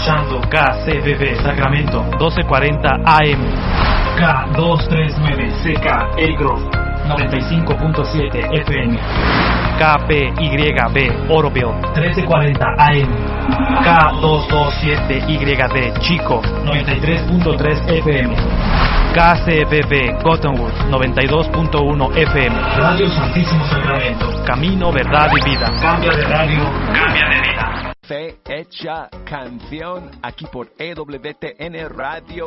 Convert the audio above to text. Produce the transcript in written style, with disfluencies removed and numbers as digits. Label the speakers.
Speaker 1: escuchando KCBB Sacramento 1240 AM, K239 CK Elgrove 95.7 FM, KPYB Oroville 1340 AM, K227YD Chico 93.3 FM, KCBB Cottonwood 92.1 FM, Radio Santísimo Sacramento, Camino, Verdad y Vida. Cambia de radio, cambia de vida.
Speaker 2: Fe hecha canción aquí por EWTN Radio.